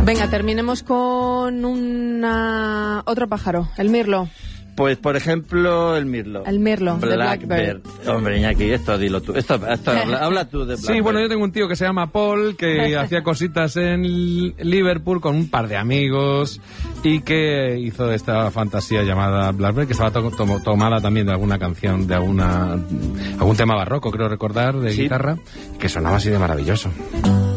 Venga, terminemos con otro pájaro, el mirlo. Pues, por ejemplo, el mirlo. El mirlo, de Blackbird. Hombre, Iñaki, esto dilo tú. Habla tú de Blackbird. Sí, bueno, yo tengo un tío que se llama Paul, que hacía cositas en Liverpool con un par de amigos y que hizo esta fantasía llamada Blackbird, que estaba tomada también de alguna canción, de algún tema barroco, creo recordar, de guitarra, que sonaba así de maravilloso.